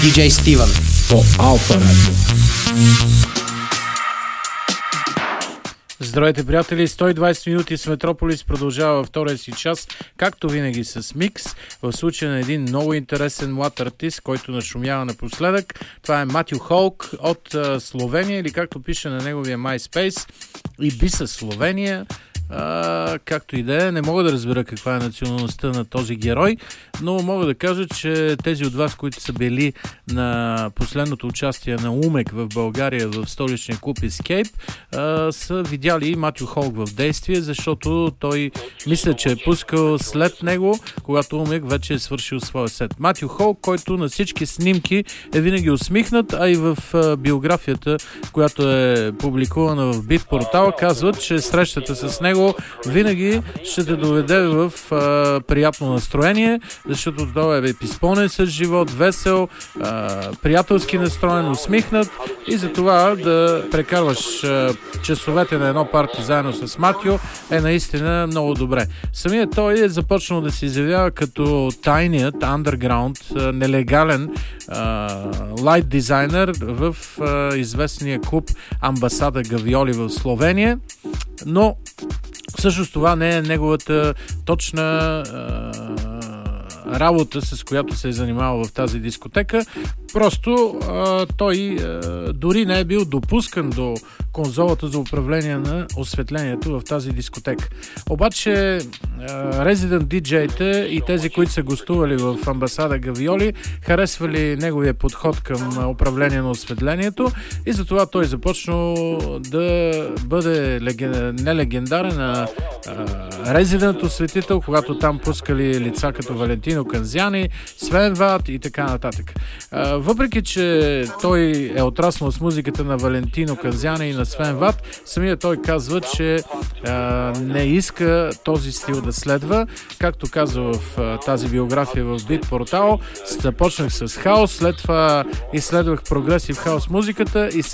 DJ Стивън по Алфа Радио. Здравейте, приятели! 120 минути с Метрополис продължава във втория си час, както винаги с микс, в случая на един много интересен млад артист, който нашумява напоследък. Това е Матю Холк от Словения, или както пише на неговия MySpace, Ибиса, Словения. Както и да е, не мога да разбера каква е националността на този герой, но мога да кажа, че тези от вас, които са били на последното участие на Умек в България в столичния клуб Escape, са видяли Матю Холк в действие, защото той мисля, че е пускал след него, когато Умек вече е свършил своя сет. Матю Холк, който на всички снимки е винаги усмихнат, а и в биографията, която е публикувана в Бит портал, казват, че срещата с него винаги ще те доведе в приятно настроение, защото той е изпълнен с живот, весел, приятелски настроен, усмихнат, и за това да прекарваш часовете на едно парти заедно с Матю е наистина много добре. Самият той е започнал да се изявява като тайният, underground, нелегален лайт дизайнер в известния клуб Амбасада Гавиоли в Словения, но всъщност това не е неговата точна работа, с която се е занимавал в тази дискотека. Просто той дори не е бил допускан до конзолата за управление на осветлението в тази дискотека. Обаче резидент диджеите и тези, които са гостували в Амбасада Гавиоли, харесвали неговия подход към управление на осветлението, и затова той започнал да бъде не легендарен, а резидент осветител, когато там пускали лица като Валентино Канзяни, Свен Ват и така нататък. Въпреки че той е отраснал с музиката на Валентино Канзяни и на Свен Ват, самия той казва, че не иска този стил да следва. Както казва в тази биография в Бит портал, започнах с хаос, след това изследвах прогресив хаос музиката и